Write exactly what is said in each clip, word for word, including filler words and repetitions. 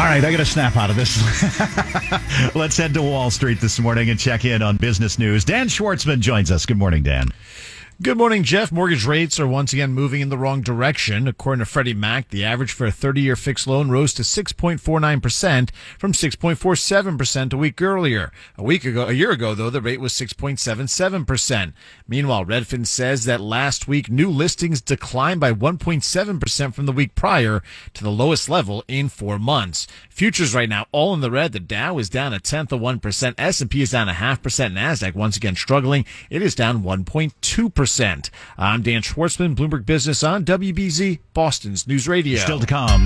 All right, I got to snap out of this. Let's head to Wall Street this morning and check in on business news. Dan Schwartzman joins us. Good morning, Dan. Good morning, Jeff. Mortgage rates are once again moving in the wrong direction. According to Freddie Mac, the average for a thirty-year fixed loan rose to six point four nine percent from six point four seven percent a week earlier. A week ago, a year ago, though, the rate was six point seven seven percent. Meanwhile, Redfin says that last week, new listings declined by one point seven percent from the week prior to the lowest level in four months. Futures right now all in the red. The Dow is down a tenth of one percent. S and P is down a half percent. NASDAQ once again struggling. It is down one point two percent. I'm Dan Schwartzman, Bloomberg Business on W B Z, Boston's News Radio. Still to come.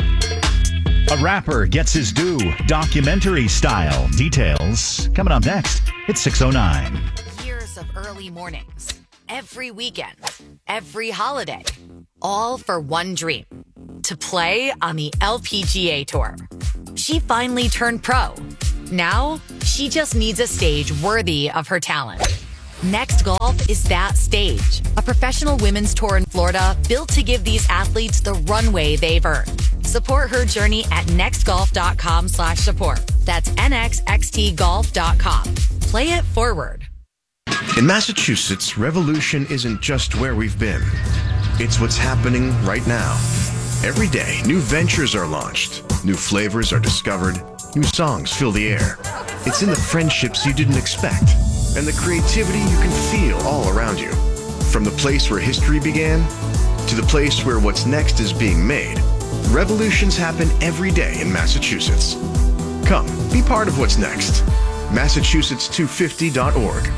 A rapper gets his due, documentary style. Details coming up next. It's six oh nine. Years of early mornings, every weekend, every holiday, all for one dream, to play on the L P G A Tour. She finally turned pro. Now, she just needs a stage worthy of her talent. Next Golf is that stage. A professional women's tour in Florida built to give these athletes the runway they've earned. Support her journey at nextgolf.com slash support. That's nxxt golf dot com. Play it forward. In Massachusetts, revolution isn't just where we've been. It's what's happening right now. Every day, new ventures are launched. New flavors are discovered. New songs fill the air. It's in the friendships you didn't expect. And the creativity you can feel all around you. From the place where history began to the place where what's next is being made, revolutions happen every day in Massachusetts. Come, be part of what's next. Massachusetts two fifty dot org.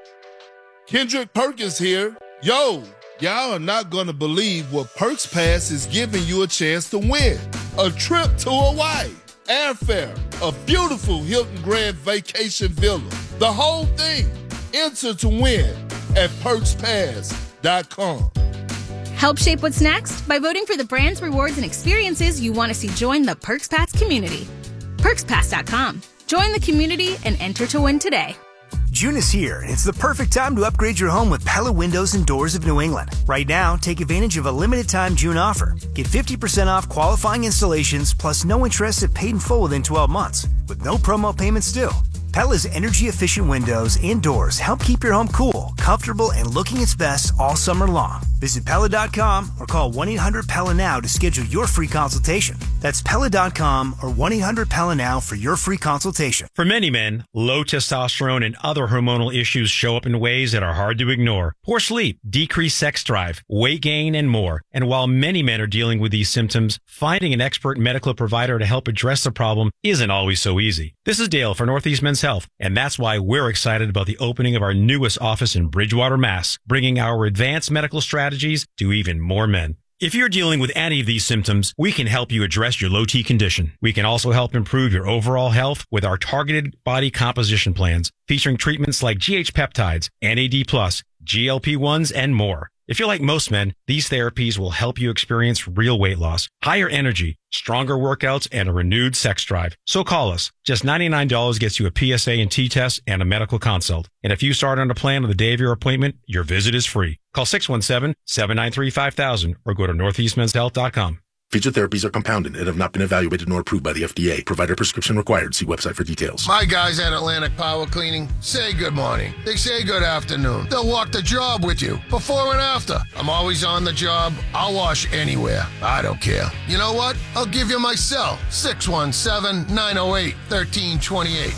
Kendrick Perkins here. Yo, y'all are not going to believe what Perks Pass is giving you a chance to win. A trip to Hawaii, airfare, a beautiful Hilton Grand Vacation Villa. The whole thing. Enter to win at perks pass dot com. Help shape what's next by voting for the brands, rewards, and experiences you want to see join the Perks Pass community. perks pass dot com. Join the community and enter to win today. June is here, and it's the perfect time to upgrade your home with Pella Windows and Doors of New England. Right now, take advantage of a limited-time June offer. Get fifty percent off qualifying installations, plus no interest if paid in full within twelve months, with no promo payments due. Pella's energy-efficient windows and doors help keep your home cool, comfortable, and looking its best all summer long. Visit Pella dot com or call one eight hundred P E L L A now to schedule your free consultation. That's Pella dot com or one eight hundred P E L L A now for your free consultation. For many men, low testosterone and other hormonal issues show up in ways that are hard to ignore. Poor sleep, decreased sex drive, weight gain, and more. And while many men are dealing with these symptoms, finding an expert medical provider to help address the problem isn't always so easy. This is Dale for Northeast Men's Health, and that's why we're excited about the opening of our newest office in Bridgewater, Mass, bringing our advanced medical strategies to even more men. If you're dealing with any of these symptoms, we can help you address your low-T condition. We can also help improve your overall health with our targeted body composition plans, featuring treatments like G H peptides, N A D plus, G L P ones, and more. If you're like most men, these therapies will help you experience real weight loss, higher energy, stronger workouts, and a renewed sex drive. So call us. Just ninety-nine dollars gets you a P S A and T test and a medical consult. And if you start on a plan on the day of your appointment, your visit is free. Call six one seven, seven nine three, five thousand or go to northeast men's health dot com. Featured therapies are compounded and have not been evaluated nor approved by the F D A. Provider prescription required. See website for details. My guys at Atlantic Power Cleaning say good morning. They say good afternoon. They'll walk the job with you before and after. I'm always on the job. I'll wash anywhere. I don't care. You know what? I'll give you my cell. six one seven, nine oh eight, one three two eight.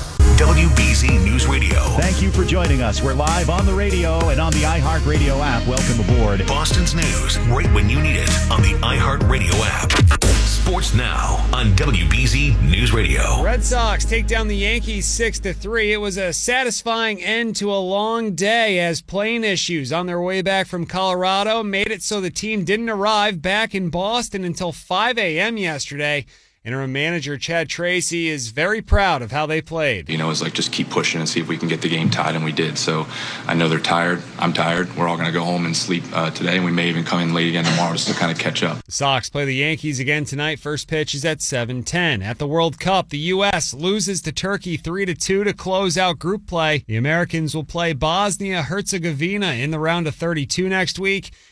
W B Z News Radio. Thank you for joining us. We're live on the radio and on the iHeartRadio app. Welcome aboard. Boston's news, right when you need it, on the iHeartRadio app. Sports now on W B Z News Radio. Red Sox take down the Yankees six to three. It was a satisfying end to a long day as plane issues on their way back from Colorado made it so the team didn't arrive back in Boston until five a.m. yesterday. Interim manager Chad Tracy is very proud of how they played. You know, it's like just keep pushing and see if we can get the game tied, and we did. So I know they're tired. I'm tired. We're all going to go home and sleep uh, today, and we may even come in late again tomorrow just to kind of catch up. The Sox play the Yankees again tonight. First pitch is at seven ten. At the World Cup, the U S loses to Turkey three to two to close out group play. The Americans will play Bosnia-Herzegovina in the round of thirty-two next week.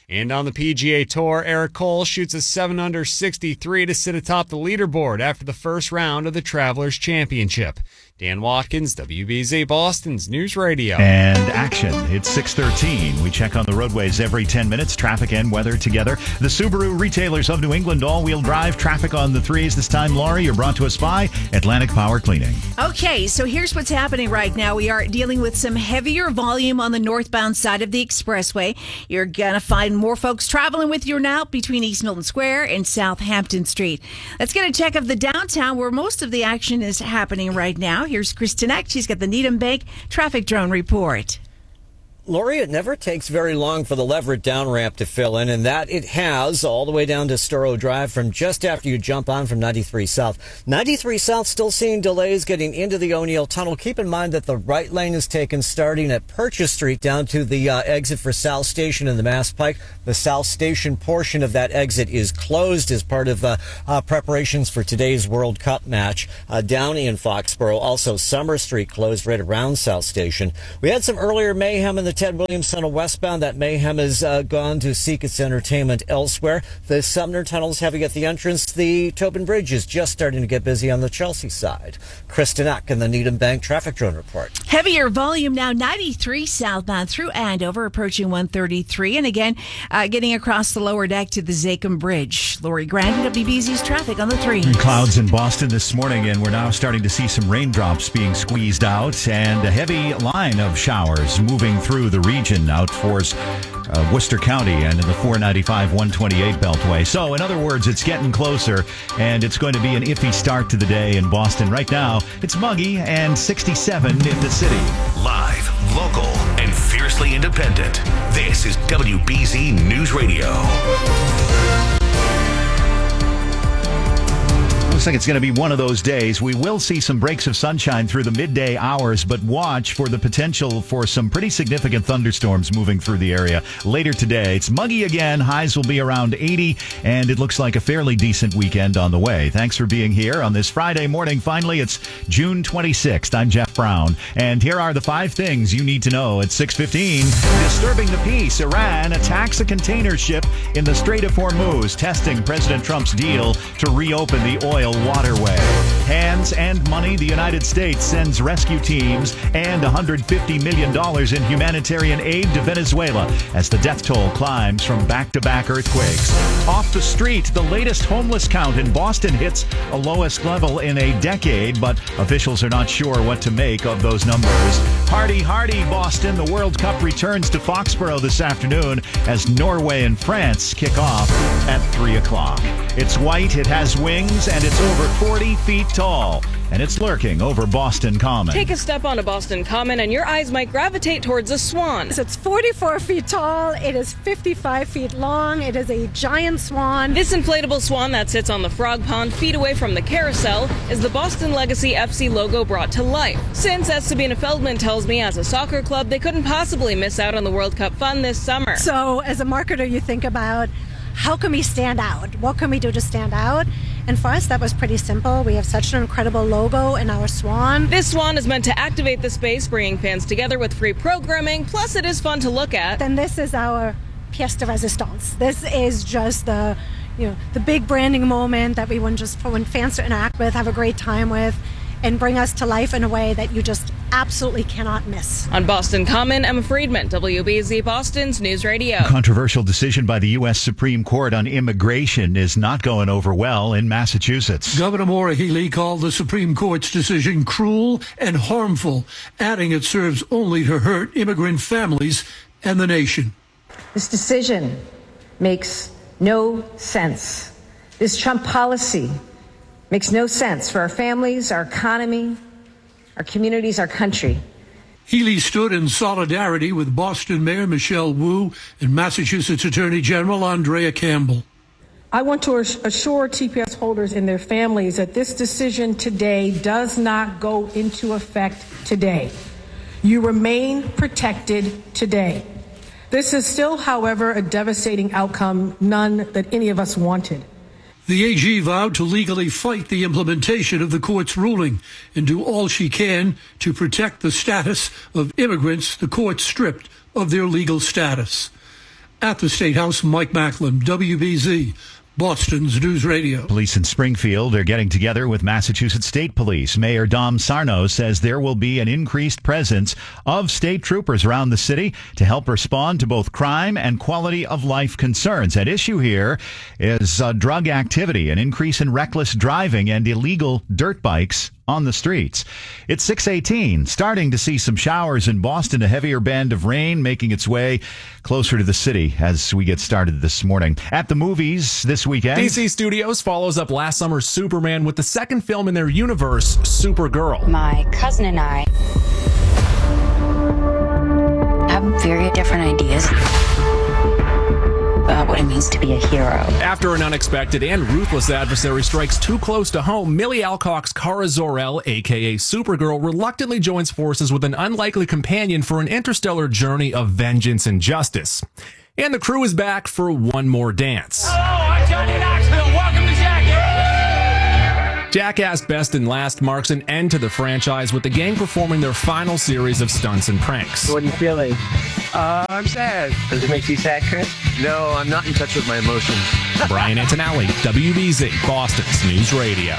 And on the P G A Tour, Eric Cole shoots a seven under sixty-three to sit atop the leaderboard after the first round of the Travelers Championship. Dan Watkins, W B Z Boston's News Radio. And action. It's six thirteen. We check on the roadways every ten minutes. Traffic and weather together. The Subaru Retailers of New England all-wheel drive. Traffic on the threes this time. Laurie, you're brought to us by Atlantic Power Cleaning. Okay, so here's what's happening right now. We are dealing with some heavier volume on the northbound side of the expressway. You're going to find more folks traveling with you now between East Milton Square and Southampton Street. Let's get a check of the downtown where most of the action is happening right now. Here's Kristen Eck. She's got the Needham Bank traffic drone report. Laurie, it never takes very long for the Leverett down ramp to fill in, and that it has all the way down to Storrow Drive from just after you jump on from ninety-three South. ninety-three South still seeing delays getting into the O'Neill Tunnel. Keep in mind that the right lane is taken starting at Purchase Street down to the uh, exit for South Station and the Mass Pike. The South Station portion of that exit is closed as part of uh, uh, preparations for today's World Cup match uh, down in Foxborough. Also, Summer Street closed right around South Station. We had some earlier mayhem in the Ted Williams Tunnel westbound. That mayhem has uh, gone to seek its entertainment elsewhere. The Sumner Tunnel's heavy at the entrance. The Tobin Bridge is just starting to get busy on the Chelsea side. Kristen Eck in the Needham Bank traffic drone report. Heavier volume now, ninety-three southbound through Andover, approaching one thirty-three. And again, uh, getting across the lower deck to the Zakim Bridge. Lori Grandin, W B Z's traffic on the three. Clouds in Boston this morning, and we're now starting to see some raindrops being squeezed out and a heavy line of showers moving through the region out towards uh, Worcester County and in the four ninety-five one twenty-eight Beltway. So, in other words, it's getting closer, and it's going to be an iffy start to the day in Boston. Right now, it's muggy and sixty-seven in the city. Live, local, and fiercely independent. This is W B Z News Radio. Looks like it's going to be one of those days. We will see some breaks of sunshine through the midday hours, but watch for the potential for some pretty significant thunderstorms moving through the area later today. It's muggy again. Highs will be around eighty, and it looks like a fairly decent weekend on the way. Thanks for being here on this Friday morning. Finally, it's June twenty-sixth. I'm Jeff Brown, and here are the five things you need to know at six fifteen. Disturbing the peace. Iran attacks a container ship in the Strait of Hormuz, testing President Trump's deal to reopen the oil waterway. Hands and money. The United States sends rescue teams and one hundred fifty million dollars in humanitarian aid to Venezuela as the death toll climbs from back-to-back earthquakes. Off the street, the latest homeless count in Boston hits a lowest level in a decade, but officials are not sure what to make of those numbers. Hardy, hardy, Boston. The World Cup returns to Foxborough this afternoon as Norway and France kick off at three o'clock. It's white, it has wings, and it's over forty feet tall, and it's lurking over Boston Common. Take a step onto Boston Common and your eyes might gravitate towards a swan. So it's forty-four feet tall, it is fifty-five feet long, it is a giant swan. This inflatable swan that sits on the frog pond feet away from the carousel is the Boston Legacy F C logo brought to life. Since, as Sabina Feldman tells me, as a soccer club, they couldn't possibly miss out on the World Cup fun this summer. So as a marketer, you think about, how can we stand out? What can we do to stand out? And for us, that was pretty simple. We have such an incredible logo in our swan. This swan is meant to activate the space, bringing fans together with free programming. Plus, it is fun to look at. Then this is our pièce de résistance. This is just the, you know, the big branding moment that we want just for when fans to interact with, have a great time with, and bring us to life in a way that you just absolutely cannot miss. On Boston Common, Emma Friedman, W B Z Boston's News Radio. Controversial decision by the U S Supreme Court on immigration is not going over well in Massachusetts. Governor Maura Healey called the Supreme Court's decision cruel and harmful, adding it serves only to hurt immigrant families and the nation. This decision makes no sense. This Trump policy makes no sense for our families, our economy, our communities, our country. Healey stood in solidarity with Boston Mayor Michelle Wu and Massachusetts Attorney General Andrea Campbell. I want to assure T P S holders and their families that this decision today does not go into effect today. You remain protected today. This is still, however, a devastating outcome, none that any of us wanted. The A G vowed to legally fight the implementation of the court's ruling and do all she can to protect the status of immigrants the court stripped of their legal status. At the State House, Mike Macklin, W B Z, Boston's News Radio. Police in Springfield are getting together with Massachusetts State Police. Mayor Dom Sarno says there will be an increased presence of state troopers around the city to help respond to both crime and quality of life concerns. At issue here is uh, drug activity, an increase in reckless driving and illegal dirt bikes on the streets. It's six eighteen. Starting to see some showers in Boston, a heavier band of rain making its way closer to the city as we get started this morning. At the movies this weekend, D C Studios follows up last summer's Superman with the second film in their universe, Supergirl. My cousin and I have very different ideas about what it means to be a hero. After an unexpected and ruthless adversary strikes too close to home, Millie Alcock's Kara Zor-El, aka Supergirl, reluctantly joins forces with an unlikely companion for an interstellar journey of vengeance and justice. And the crew is back for one more dance. Hello, I'm Johnny Knoxville. Welcome to Jackass. Jackass Best and Last marks an end to the franchise with the gang performing their final series of stunts and pranks. What are you feeling? Uh, I'm sad. Does it make you sad, Chris? No, I'm not in touch with my emotions. Brian Antonelli, W B Z, Boston's News Radio.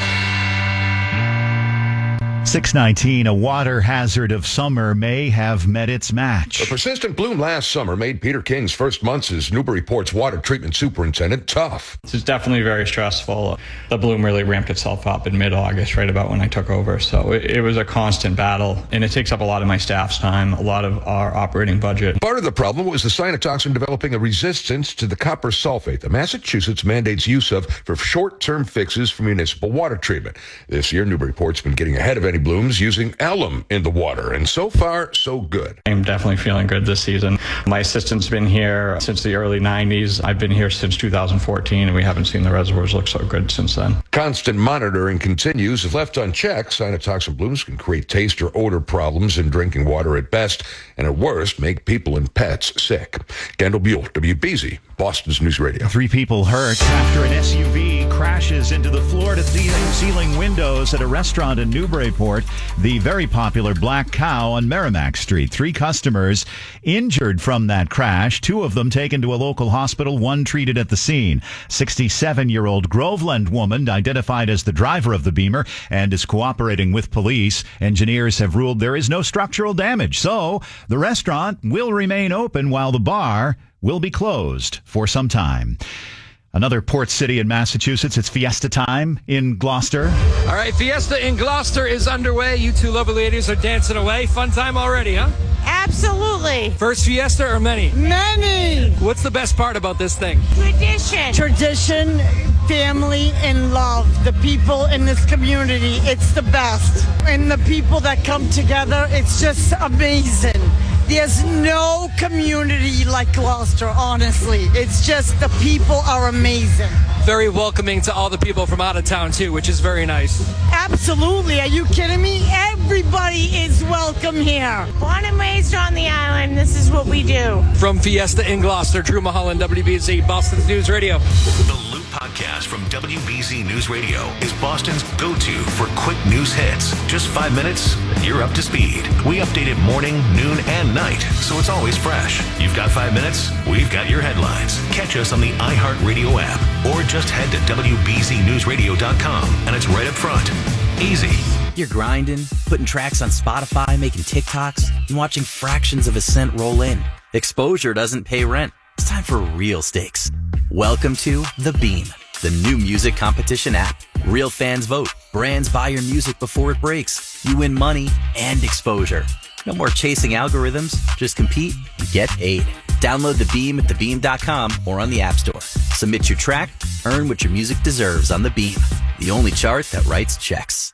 six nineteen, a water hazard of summer may have met its match. A persistent bloom last summer made Peter King's first months as Newburyport's water treatment superintendent tough. It's definitely very stressful. The bloom really ramped itself up in mid-August, right about when I took over. So it, it was a constant battle, and it takes up a lot of my staff's time, a lot of our operating budget. Part of the problem was the cyanotoxin developing a resistance to the copper sulfate that Massachusetts mandates use of for short-term fixes for municipal water treatment. This year, Newburyport's been getting ahead of any blooms using alum in the water, and so far, so good. I'm definitely feeling good this season. My assistant's been here since the early nineties. I've been here since two thousand fourteen, and we haven't seen the reservoirs look so good since then. Constant monitoring continues. If left unchecked, cyanotoxin blooms can create taste or odor problems in drinking water at best, and at worst, make people and pets sick. Kendall Buell, W B Z, Boston's News Radio. Three people hurt after an S U V crashes into the floor-to-ceiling windows at a restaurant in Newburyport, the very popular Black Cow on Merrimack Street. Three customers injured from that crash, two of them taken to a local hospital, one treated at the scene. sixty-seven-year-old Groveland woman identified as the driver of the Beamer and is cooperating with police. Engineers have ruled there is no structural damage, so the restaurant will remain open while the bar will be closed for some time. Another port city in Massachusetts, it's Fiesta time in Gloucester. All right, Fiesta in Gloucester is underway. You two lovely ladies are dancing away. Fun time already, huh? Absolutely. First Fiesta or many? Many. What's the best part about this thing? Tradition. Tradition, family, and love. The people in this community, it's the best. And the people that come together, it's just amazing. There's no community like Gloucester, honestly. It's just the people are amazing. Very welcoming to all the people from out of town, too, which is very nice. Absolutely. Are you kidding me? Everybody is welcome here. Born and raised on the island, this is what we do. From Fiesta in Gloucester, Drew Mulholland, W B Z, Boston's News Radio. The Loop Podcast from W B Z News Radio is Boston's go-to for quick news hits. Just five minutes, and you're up to speed. We update it morning, noon, and night, so it's always fresh. You've got five minutes, we've got your headlines. Catch us on the iHeartRadio app, or just head to W B Z news radio dot com, and it's right up front. Easy. You're grinding, putting tracks on Spotify, making TikToks, and watching fractions of a cent roll in. Exposure doesn't pay rent. It's time for real stakes. Welcome to The Beam, the new music competition app. Real fans vote. Brands buy your music before it breaks. You win money and exposure. No more chasing algorithms. Just compete and get paid. Download The Beam at the beam dot com or on the App Store. Submit your track, earn what your music deserves on The Beam, the only chart that writes checks.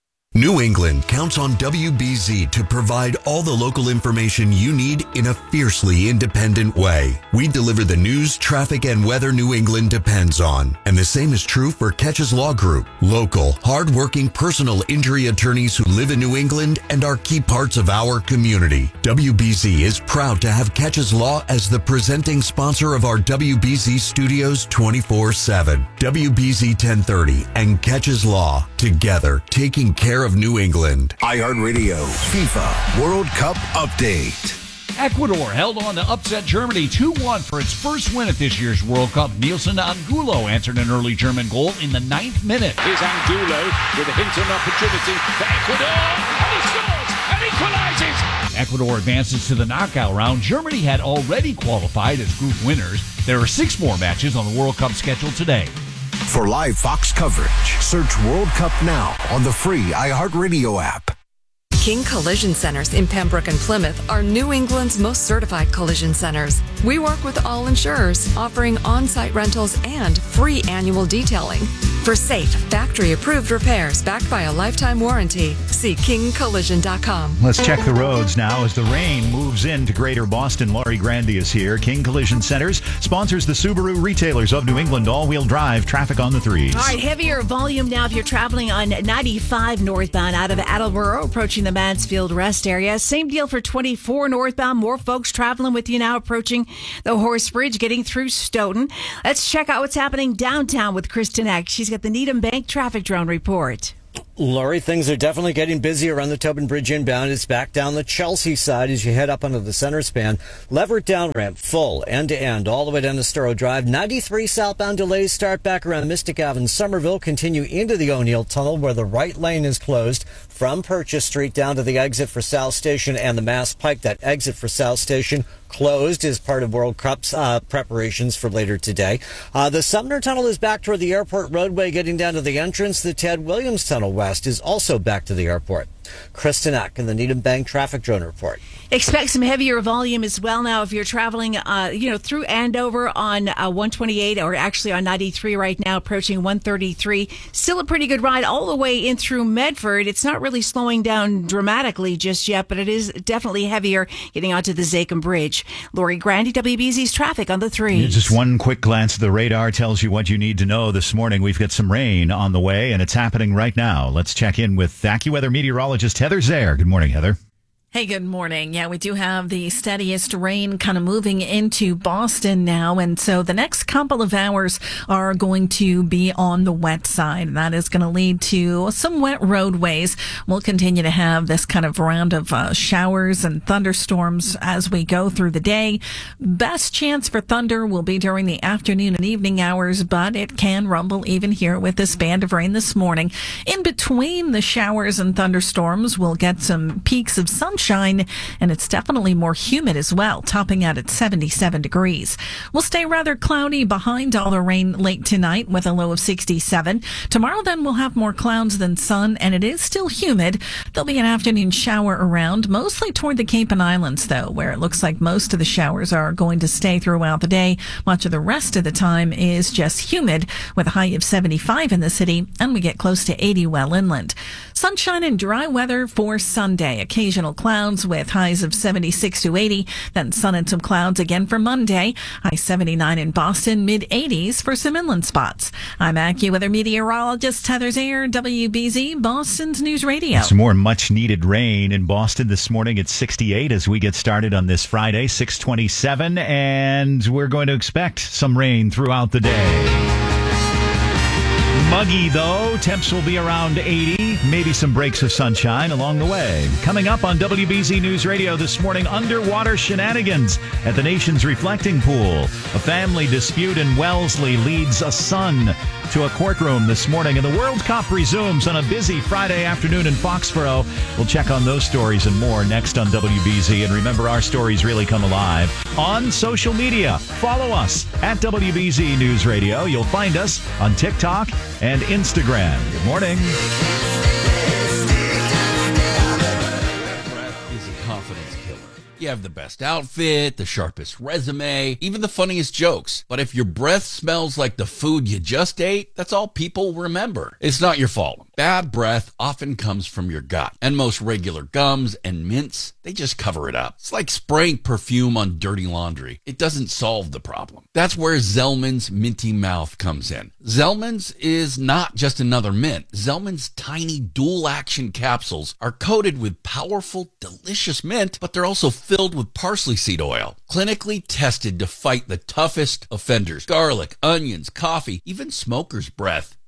New England counts on W B Z to provide all the local information you need in a fiercely independent way. We deliver the news, traffic, and weather New England depends on. And the same is true for Catches Law Group. Local, hard-working personal injury attorneys who live in New England and are key parts of our community. W B Z is proud to have Catches Law as the presenting sponsor of our W B Z Studios twenty-four seven. W B Z ten thirty and Catches Law, together taking care of New England. iHeartRadio FIFA World Cup Update. Ecuador held on to upset Germany two one for its first win at this year's World Cup. Nielsen Angulo answered an early German goal in the ninth minute. Here's Angulo with a hint of an opportunity for Ecuador, and he scores and equalises. Ecuador advances to the knockout round. Germany had already qualified as group winners. There are six more matches on the World Cup schedule today. For live Fox coverage, search World Cup Now on the free iHeartRadio app. King Collision Centers in Pembroke and Plymouth are New England's most certified collision centers. We work with all insurers, offering on-site rentals and free annual detailing. For safe, factory-approved repairs backed by a lifetime warranty, see king collision dot com. Let's check the roads now as the rain moves into greater Boston. Laurie Grandy is here. King Collision Centers sponsors the Subaru retailers of New England. All-wheel drive, traffic on the threes. All right, heavier volume now if you're traveling on ninety-five northbound out of Attleboro, approaching the Mansfield Rest area. Same deal for twenty-four northbound. More folks traveling with you now, approaching the Horse Bridge, getting through Stoughton. Let's check out what's happening downtown with Kristen Eck. She's got the Needham Bank traffic drone report. Laurie, things are definitely getting busy around the Tobin Bridge inbound. It's back down the Chelsea side as you head up onto the center span. Leverett down ramp full end to end all the way down to Storrow Drive. ninety-three southbound delays start back around Mystic Avenue, Somerville, continue into the O'Neill Tunnel where the right lane is closed from Purchase Street down to the exit for South Station and the Mass Pike. That exit for South Station closed as part of World Cup's uh, preparations for later today. Uh, the Sumner Tunnel is back toward the airport roadway, getting down to the entrance. The Ted Williams Tunnel West is also back to the airport. Kristen Eck in the Needham Bank traffic drone report. Expect some heavier volume as well now if you're traveling, uh, you know, through Andover on uh, one twenty-eight, or actually on ninety-three right now, approaching one thirty-three. Still a pretty good ride all the way in through Medford. It's not really slowing down dramatically just yet, but it is definitely heavier getting onto the Zachem Bridge. Lori Grandy, W B Z's traffic on the three. Just one quick glance at the radar tells you what you need to know this morning. We've got some rain on the way, and it's happening right now. Let's check in with AccuWeather meteorologist Heather Zaire. Good morning, Heather. Hey, good morning. Yeah, we do have the steadiest rain kind of moving into Boston now. And so the next couple of hours are going to be on the wet side. That is going to lead to some wet roadways. We'll continue to have this kind of round of uh, showers and thunderstorms as we go through the day. Best chance for thunder will be during the afternoon and evening hours, but it can rumble even here with this band of rain this morning. In between the showers and thunderstorms, we'll get some peaks of sunshine. Shine, and it's definitely more humid as well, topping out at seventy-seven degrees. We'll stay rather cloudy behind all the rain late tonight with a low of sixty-seven. Tomorrow then we'll have more clouds than sun, and it is still humid. There'll be an afternoon shower around, mostly toward the Cape and Islands though, where it looks like most of the showers are going to stay throughout the day. Much of the rest of the time is just humid with a high of seventy-five in the city, and we get close to eighty well inland. Sunshine and dry weather for Sunday. Occasional clouds with highs of seventy-six to eighty. Then sun and some clouds again for Monday. High seventy-nine in Boston, mid eighties for some inland spots. I'm AccuWeather meteorologist Heather Zaire, W B Z, Boston's News Radio. Some more much-needed rain in Boston this morning. It's sixty-eight as we get started on this Friday, six twenty-seven, and we're going to expect some rain throughout the day. Muggy, though. Temps will be around eighty. Maybe some breaks of sunshine along the way. Coming up on W B Z News Radio this morning, underwater shenanigans at the nation's reflecting pool. A family dispute in Wellesley leads a son to a courtroom this morning. And the World Cup resumes on a busy Friday afternoon in Foxborough. We'll check on those stories and more next on W B Z. And remember, our stories really come alive on social media. Follow us at W B Z News Radio. You'll find us on TikTok and Instagram. Good morning. Breath is a confidence killer. You have the best outfit, the sharpest resume, even the funniest jokes. But if your breath smells like the food you just ate, that's all people remember. It's not your fault. Bad breath often comes from your gut, and most regular gums and mints, they just cover it up. It's like spraying perfume on dirty laundry. It doesn't solve the problem. That's where Zellman's Minty Mouth comes in. Zellman's is not just another mint. Zellman's tiny dual-action capsules are coated with powerful, delicious mint, but they're also filled with parsley seed oil, clinically tested to fight the toughest offenders. Garlic, onions, coffee, even smoker's breath.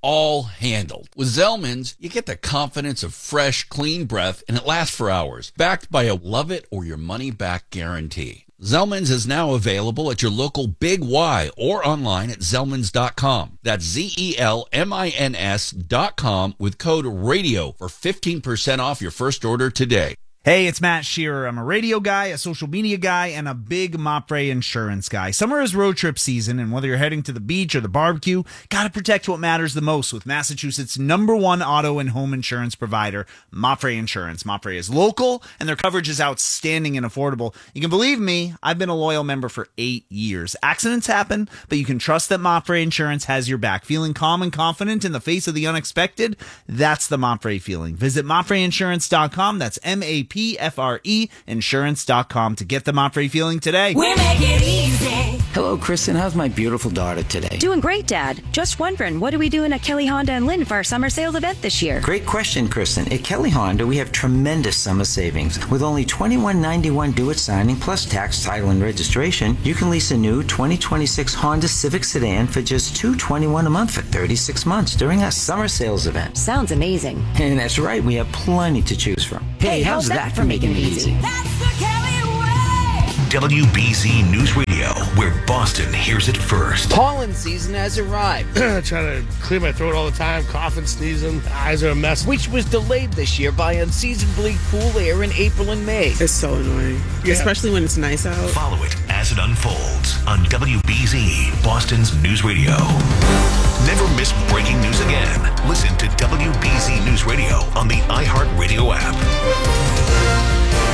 all handled. With Zellman's, you get the confidence of fresh, clean breath, and it lasts for hours, backed by a love it or your money back guarantee. Zellman's is now available at your local Big Y or online at zellmans dot com. That's Z E L M I N S dot com with code RADIO for fifteen percent off your first order today. Hey, it's Matt Shearer. I'm a radio guy, a social media guy, and a big Mopre insurance guy. Summer is road trip season, and whether you're heading to the beach or the barbecue, gotta protect what matters the most with Massachusetts' number one auto and home insurance provider, Mopre Insurance. Mopre is local, and their coverage is outstanding and affordable. You can believe me, I've been a loyal member for eight years. Accidents happen, but you can trust that Mopre Insurance has your back. Feeling calm and confident in the face of the unexpected? That's the Mopre feeling. Visit mopre insurance dot com. That's M A P P F R E insurance dot com to get the Mopre feeling today. We make it easy. Hello, Kristen. How's my beautiful daughter today? Doing great, Dad. Just wondering, what are we doing at Kelly Honda and Lynn for our summer sales event this year? Great question, Kristen. At Kelly Honda, we have tremendous summer savings. With only twenty-one ninety-one due at signing plus tax, title, and registration, you can lease a new twenty twenty-six Honda Civic sedan for just two hundred twenty-one dollars a month for thirty-six months during our summer sales event. Sounds amazing. And that's right. We have plenty to choose from. Hey, hey how's, how's that, that for making it easy? That's the Kelly way! W B Z News Radio, where Boston hears it first. Pollen season has arrived. I try to clear my throat all the time, coughing, sneezing, eyes are a mess. Which was delayed this year by unseasonably cool air in April and May. It's so annoying, yeah. Especially when it's nice out. Follow it as it unfolds on W B Z, Boston's News Radio. Never miss breaking news again. Listen to W B Z News Radio on the iHeartRadio app.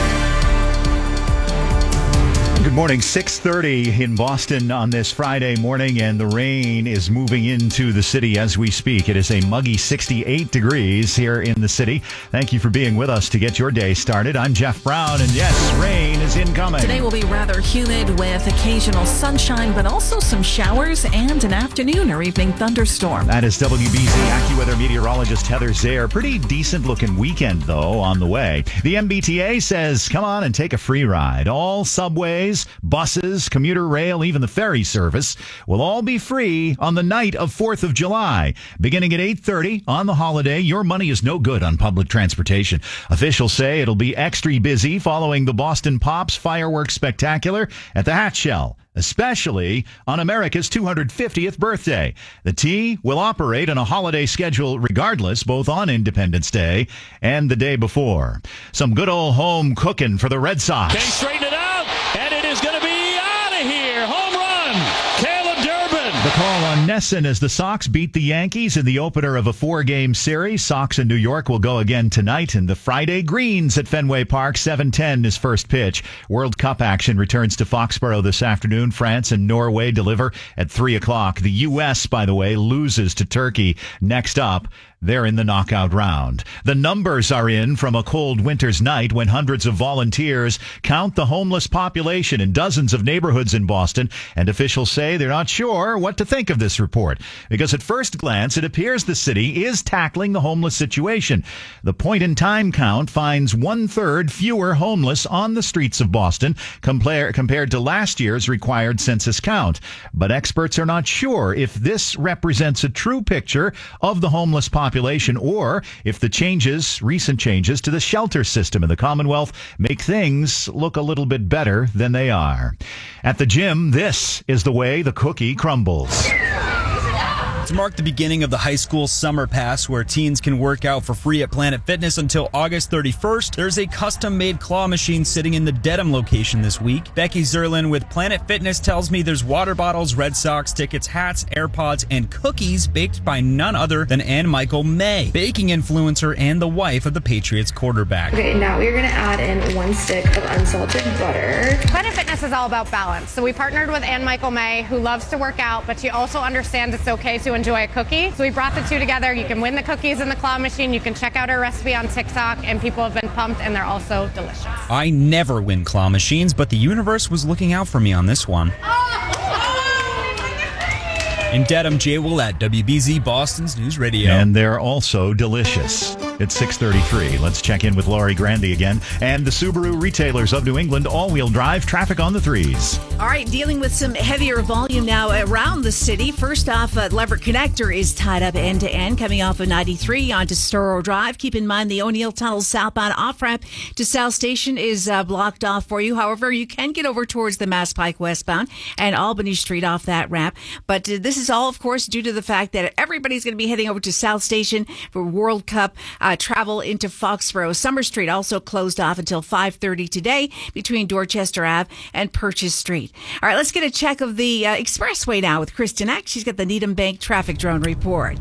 Good morning, six thirty in Boston on this Friday morning, and the rain is moving into the city as we speak. It is a muggy sixty-eight degrees here in the city. Thank you for being with us to get your day started. I'm Jeff Brown, and yes, rain is incoming. Today will be rather humid with occasional sunshine, but also some showers and an afternoon or evening thunderstorm. That is W B Z AccuWeather meteorologist Heather Zayer. Pretty decent-looking weekend, though, on the way. The M B T A says, come on and take a free ride. All subways, buses, commuter rail, even the ferry service will all be free on the night of fourth of July. Beginning at eight thirty on the holiday, your money is no good on public transportation. Officials say it'll be extra busy following the Boston Pops fireworks spectacular at the Hatch Shell, especially on America's two hundred fiftieth birthday. The T will operate on a holiday schedule regardless, both on Independence Day and the day before. Some good old home cooking for the Red Sox. They straighten it out, and it is going to be out of here. Home run, Caleb Durbin. The call on Nesson as the Sox beat the Yankees in the opener of a four-game series. Sox in New York will go again tonight in the Friday Greens at Fenway Park. seven ten is first pitch. World Cup action returns to Foxborough this afternoon. France and Norway deliver at three o'clock. The U S, by the way, loses to Turkey. Next up, they're in the knockout round. The numbers are in from a cold winter's night when hundreds of volunteers count the homeless population in dozens of neighborhoods in Boston, and officials say they're not sure what to think of this report, because at first glance it appears the city is tackling the homeless situation. The point-in-time count finds one-third fewer homeless on the streets of Boston compare, compared to last year's required census count. But experts are not sure if this represents a true picture of the homeless population. population, or if the changes, recent changes to the shelter system in the Commonwealth make things look a little bit better than they are. At the gym, this is the way the cookie crumbles. To mark the beginning of the high school summer pass, where teens can work out for free at Planet Fitness until August thirty-first, there's a custom-made claw machine sitting in the Dedham location this week. Becky Zerlin with Planet Fitness tells me there's water bottles, Red Sox tickets, hats, AirPods, and cookies baked by none other than Ann Michael May, baking influencer and the wife of the Patriots quarterback. Okay, now we're going to add in one stick of unsalted butter. Planet Fitness is all about balance, so we partnered with Ann Michael May, who loves to work out, but she also understands it's okay to enjoy a cookie. So we brought the two together. You can win the cookies in the claw machine. You can check out our recipe on TikTok, and people have been pumped, and they're also delicious. I never win claw machines, but the universe was looking out for me on this one. In Dedham, Jay Willett, W B Z Boston's News Radio. And they're also delicious. It's six thirty-three. Let's check in with Lori Grandy again. And the Subaru retailers of New England, all-wheel drive, traffic on the threes. All right, dealing with some heavier volume now around the city. First off, uh, Leverett Connector is tied up end-to-end coming off of ninety-three onto Storrow Drive. Keep in mind the O'Neill Tunnel southbound off-ramp to South Station is uh, blocked off for you. However, you can get over towards the Mass Pike westbound and Albany Street off that ramp. But uh, this is all, of course, due to the fact that everybody's going to be heading over to South Station for World Cup uh, travel into Foxborough. Summer Street also closed off until five thirty today between Dorchester Ave and Purchase Street. All right, let's get a check of the uh, expressway now with Kristen Eck. She's got the Needham Bank traffic drone report.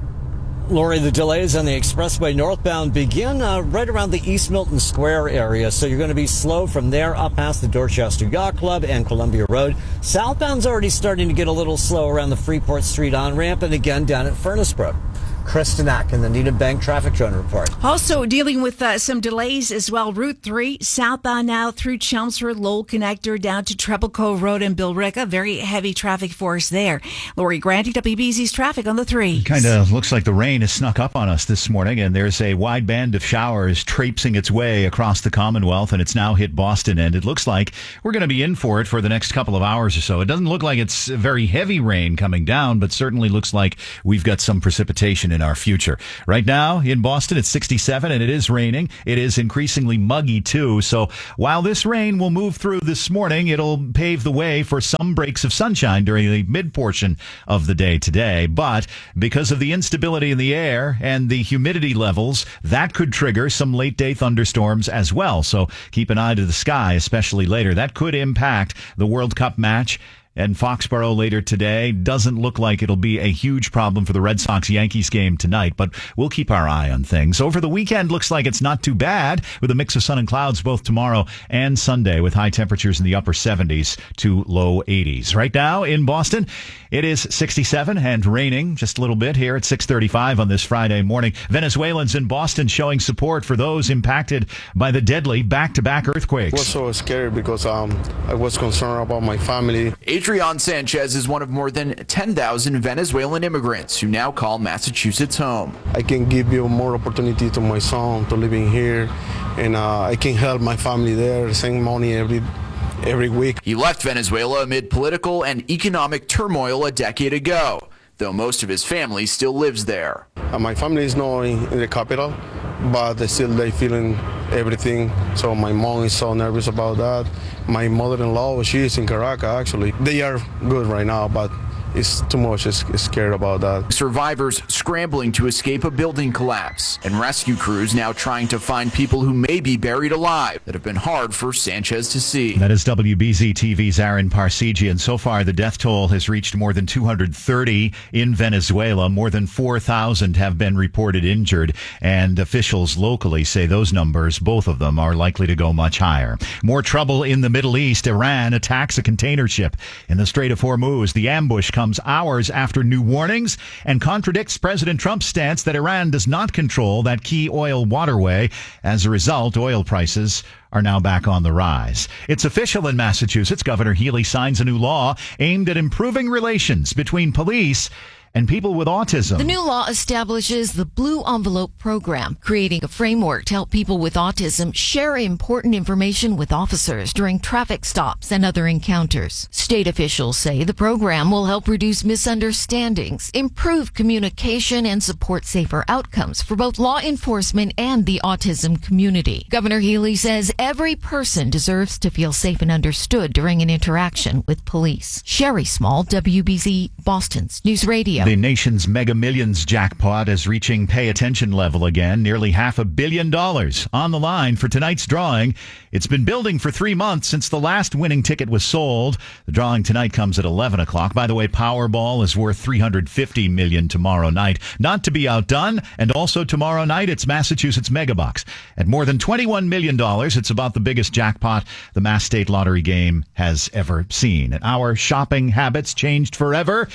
Lori, the delays on the expressway northbound begin uh, right around the East Milton Square area, so you're going to be slow from there up past the Dorchester Yacht Club and Columbia Road. Southbound's already starting to get a little slow around the Freeport Street on-ramp and again down at Furnace Brook. Kristen Ack in the Needham Bank Traffic Drone Report. Also dealing with uh, some delays as well. Route three, southbound now through Chelmsford, Lowell Connector down to Treble Cove Road and Billerica. Very heavy traffic force there. Lori Grandy, W B Z's traffic on the three. Kind of looks like the rain has snuck up on us this morning, and there's a wide band of showers traipsing its way across the Commonwealth, and it's now hit Boston, and it looks like we're going to be in for it for the next couple of hours or so. It doesn't look like it's very heavy rain coming down, but certainly looks like we've got some precipitation in our future. Right now in Boston, it's sixty-seven, and it is raining. It is increasingly muggy, too. So while this rain will move through this morning, it'll pave the way for some breaks of sunshine during the mid-portion of the day today. But because of the instability in the air and the humidity levels, that could trigger some late-day thunderstorms as well. So keep an eye to the sky, especially later. That could impact the World Cup match and Foxborough later today. Doesn't look like it'll be a huge problem for the Red Sox-Yankees game tonight, but we'll keep our eye on things. Over the weekend, looks like it's not too bad, with a mix of sun and clouds both tomorrow and Sunday, with high temperatures in the upper seventies to low eighties. Right now in Boston, it is sixty-seven and raining just a little bit here at six thirty-five on this Friday morning. Venezuelans in Boston showing support for those impacted by the deadly back-to-back earthquakes. I was so scared because um, I was concerned about my family. Adrian Sanchez is one of more than ten thousand Venezuelan immigrants who now call Massachusetts home. I can give you more opportunity to my son to living here, and uh, I can help my family there, send money every every week. He left Venezuela amid political and economic turmoil a decade ago, though most of his family still lives there. Uh, my family is not in, in the capital, but they still they feeling everything. So my mom is so nervous about that. My mother-in-law, she is in Caracas, actually. They are good right now, but it's too much is scared about that. Survivors scrambling to escape a building collapse, and rescue crews now trying to find people who may be buried alive that have been hard for Sanchez to see. That is W B Z T V's Aaron Parsegian. And so far, the death toll has reached more than two hundred thirty in Venezuela. More than four thousand have been reported injured, and officials locally say those numbers, both of them, are likely to go much higher. More trouble in the Middle East. Iran attacks a container ship in the Strait of Hormuz. The ambush comes hours after new warnings and contradicts President Trump's stance that Iran does not control that key oil waterway. As a result, oil prices are now back on the rise. It's official in Massachusetts. Governor Healy signs a new law aimed at improving relations between police and people with autism. The new law establishes the Blue Envelope Program, creating a framework to help people with autism share important information with officers during traffic stops and other encounters. State officials say the program will help reduce misunderstandings, improve communication, and support safer outcomes for both law enforcement and the autism community. Governor Healy says every person deserves to feel safe and understood during an interaction with police. Sherry Small, W B Z, Boston's News Radio. The nation's Mega Millions jackpot is reaching pay attention level again, nearly half a billion dollars on the line for tonight's drawing. It's been building for three months since the last winning ticket was sold. The drawing tonight comes at eleven o'clock. By the way, Powerball is worth three hundred fifty million dollars tomorrow night. Not to be outdone, and also tomorrow night, it's Massachusetts Megabucks. At more than twenty-one million dollars, it's about the biggest jackpot the Mass State Lottery game has ever seen. And our shopping habits changed forever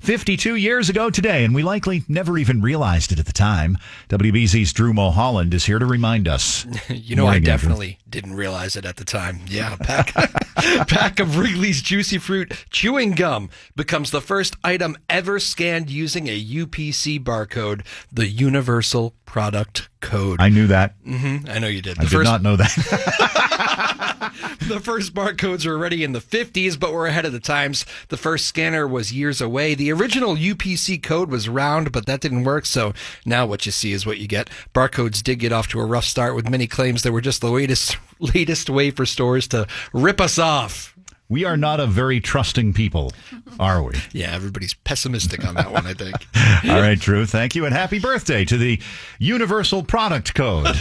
fifty-two years ago today, and we likely never even realized it at the time. W B Z's Drew Mulholland is here to remind us. You know, Morning, I definitely Andrew. didn't realize it at the time. Yeah, a pack, pack of Wrigley's Juicy Fruit chewing gum becomes the first item ever scanned using a U P C barcode, the Universal Product Code. I knew that. Mm-hmm. I know you did. I The did first- not know that. The first barcodes were already in the fifties, but we're ahead of the times. The first scanner was years away. The original U P C code was round, but that didn't work, so now what you see is what you get. Barcodes did get off to a rough start with many claims they were just the latest, latest way for stores to rip us off. We are not a very trusting people, are we? Yeah, everybody's pessimistic on that one, I think. All right, Drew, thank you, and happy birthday to the Universal Product Code.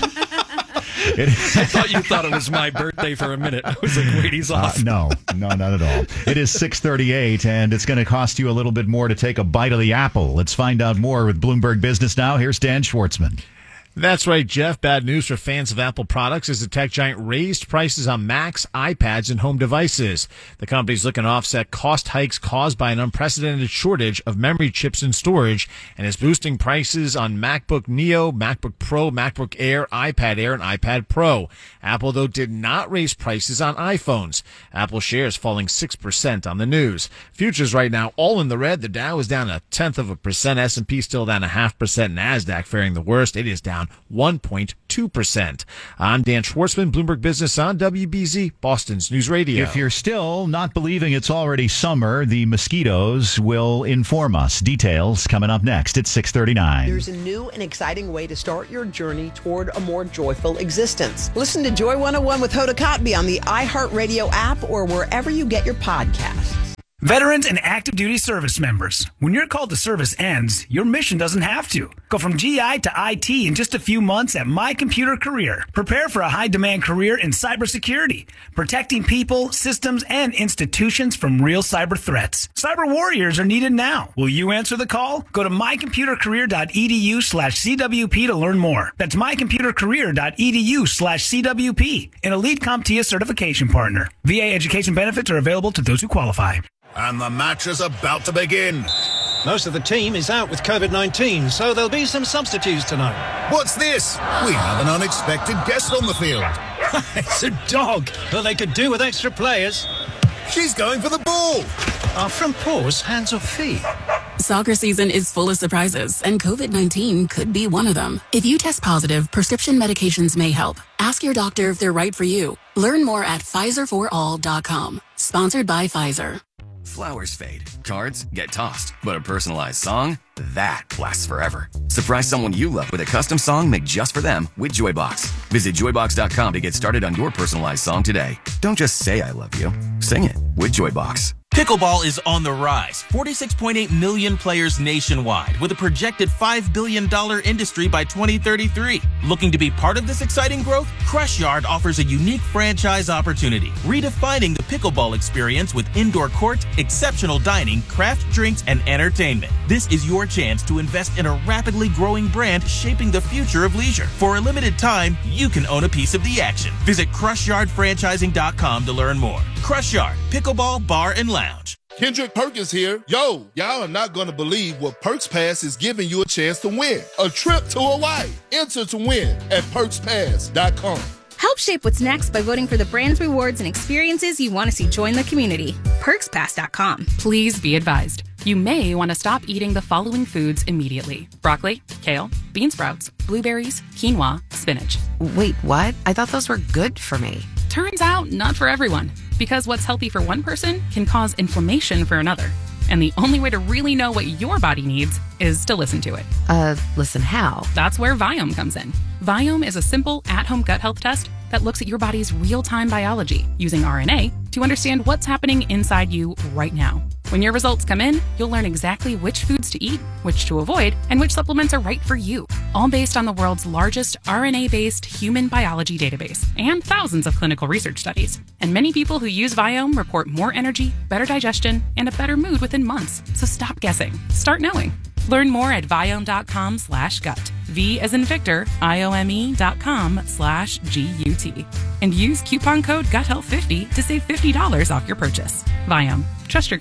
It, I thought you thought it was my birthday for a minute. I was like, wait, he's off. Uh, no, no, not at all. It is six thirty-eight, and it's going to cost you a little bit more to take a bite of the apple. Let's find out more with Bloomberg Business Now. Here's Dan Schwartzman. That's right, Jeff. Bad news for fans of Apple products as the tech giant raised prices on Macs, iPads, and home devices. The company's looking to offset cost hikes caused by an unprecedented shortage of memory chips and storage, and is boosting prices on MacBook Neo, MacBook Pro, MacBook Air, iPad Air, and iPad Pro. Apple, though, did not raise prices on iPhones. Apple shares falling six percent on the news. Futures right now all in the red. The Dow is down a tenth of a percent. S and P still down a half percent. NASDAQ faring the worst. It is down one point two percent. I'm Dan Schwartzman, Bloomberg Business on W B Z, Boston's News Radio. If you're still not believing it's already summer, the mosquitoes will inform us. Details coming up next at six thirty-nine. There's a new and exciting way to start your journey toward a more joyful existence. Listen to Joy one oh one with Hoda Kotb on the iHeartRadio app or wherever you get your podcasts. Veterans and active duty service members, when your call to service ends, your mission doesn't have to. Go from G I to I T in just a few months at My Computer Career. Prepare for a high-demand career in cybersecurity, protecting people, systems, and institutions from real cyber threats. Cyber warriors are needed now. Will you answer the call? Go to mycomputercareer.edu slash CWP to learn more. That's mycomputercareer.edu slash CWP, an elite CompTIA certification partner. V A education benefits are available to those who qualify. And the match is about to begin. Most of the team is out with covid nineteen, so there'll be some substitutes tonight. What's this? We have an unexpected guest on the field. It's a dog. Well, they could do with extra players. She's going for the ball. Are front paws hands or feet? Soccer season is full of surprises, and covid nineteen could be one of them. If you test positive, prescription medications may help. Ask your doctor if they're right for you. Learn more at Pfizer for all dot com. Sponsored by Pfizer. Flowers fade, cards get tossed, but a personalized song, that lasts forever. Surprise someone you love with a custom song made just for them with Joybox. Visit joybox dot com to get started on your personalized song today. Don't just say I love you, sing it with Joybox. Pickleball is on the rise. forty-six point eight million players nationwide with a projected five billion dollars industry by twenty thirty-three. Looking to be part of this exciting growth? Crush Yard offers a unique franchise opportunity, redefining the pickleball experience with indoor court, exceptional dining, craft drinks, and entertainment. This is your chance to invest in a rapidly growing brand shaping the future of leisure. For a limited time, you can own a piece of the action. Visit crush yard franchising dot com to learn more. Crush Yard, Pickleball Bar and Lounge. Kendrick Perkins here. Yo, y'all are not going to believe what Perks Pass is giving you a chance to win. A trip to Hawaii. Enter to win at perks pass dot com. Help shape what's next by voting for the brands, rewards, and experiences you want to see join the community. perks pass dot com. Please be advised. You may want to stop eating the following foods immediately. Broccoli, kale, bean sprouts, blueberries, quinoa, spinach. Wait, what? I thought those were good for me. Turns out, not for everyone. Because what's healthy for one person can cause inflammation for another. And the only way to really know what your body needs is to listen to it. Uh, listen how? That's where Viome comes in. Viome is a simple at-home gut health test that looks at your body's real-time biology using R N A to understand what's happening inside you right now. When your results come in, you'll learn exactly which foods to eat, which to avoid, and which supplements are right for you. All based on the world's largest R N A-based human biology database and thousands of clinical research studies. And many people who use Viome report more energy, better digestion, and a better mood within months. So stop guessing. Start knowing. Learn more at viome dot com slash gut. V as in Victor, I O M E dot com slash G U T. And use coupon code gut health fifty to save fifty dollars off your purchase. Viome. Trust your gut.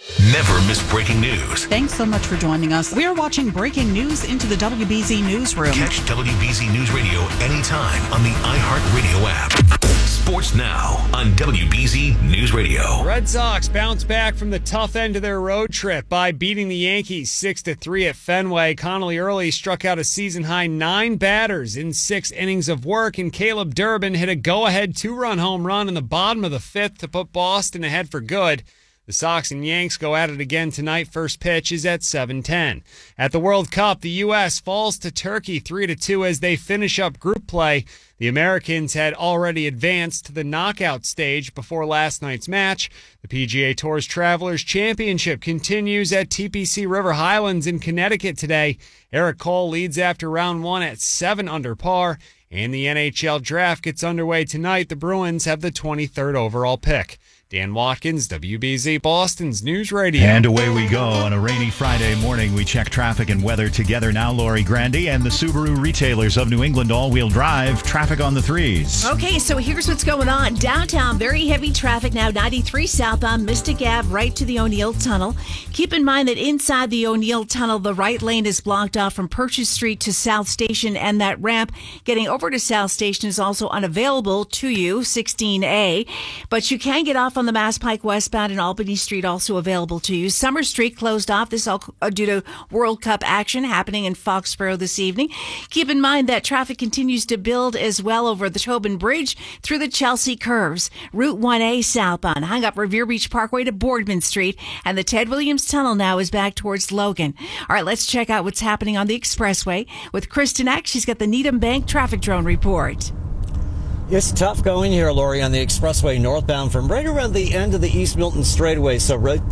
Never miss breaking news. Thanks so much for joining us. We are watching breaking news into the W B Z Newsroom. Catch W B Z News Radio anytime on the iHeartRadio app. Sports Now on W B Z News Radio. Red Sox bounce back from the tough end of their road trip by beating the Yankees six to three at Fenway. Connolly Early struck out a season-high nine batters in six innings of work, and Caleb Durbin hit a go-ahead two-run home run in the bottom of the fifth to put Boston ahead for good. The Sox and Yanks go at it again tonight. First pitch is at seven ten. At the World Cup, the U S falls to Turkey three to two as they finish up group play. The Americans had already advanced to the knockout stage before last night's match. The P G A Tour's Travelers Championship continues at T P C River Highlands in Connecticut today. Eric Cole leads after round one at seven under par. And the N H L draft gets underway tonight. The Bruins have the twenty-third overall pick. Dan Watkins, W B Z Boston's News Radio. And away we go on a rainy Friday morning. We check traffic and weather together now. Lori Grandi and the Subaru retailers of New England all-wheel drive. Traffic on the threes. Okay, so here's what's going on. Downtown, very heavy traffic now. ninety-three southbound, Mystic Ave, right to the O'Neill Tunnel. Keep in mind that inside the O'Neill Tunnel, the right lane is blocked off from Purchase Street to South Station, and that ramp getting over to South Station is also unavailable to you, sixteen A. But you can get off on the Mass Pike westbound, and Albany Street also available to you. Summer Street closed off. This all due to World Cup action happening in Foxborough this evening. Keep in mind that traffic continues to build as well over the Tobin Bridge through the Chelsea Curves. Route one A southbound hung up Revere Beach Parkway to Boardman Street, and the Ted Williams Tunnel now is back towards Logan. All right, let's check out what's happening on the expressway with Kristen Eck. She's got the Needham Bank traffic drone report. It's tough going here, Lori, on the expressway northbound from right around the end of the East Milton straightaway. So right